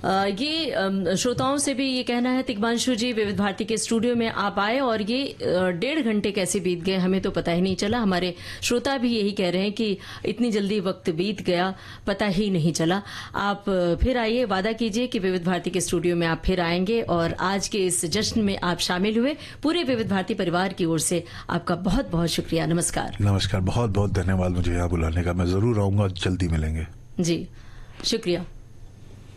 ये श्रोताओं से भी ये कहना है, तिग्मांशु जी विविध भारती के स्टूडियो में आप आए और ये 1.5 घंटे कैसे बीत गए हमें तो पता ही नहीं चला। हमारे श्रोता भी यही कह रहे हैं कि इतनी जल्दी वक्त बीत गया, पता ही नहीं चला। आप फिर आइए, वादा कीजिए कि विविध भारती के स्टूडियो में आप फिर आएंगे और आज के इस जश्न में आप शामिल हुए। पूरे विविध भारती परिवार की ओर से आपका बहुत बहुत शुक्रिया। नमस्कार। नमस्कार, बहुत बहुत धन्यवाद मुझे यहाँ बुलाने का। मैं जरूर आऊंगा, जल्दी मिलेंगे। जी शुक्रिया।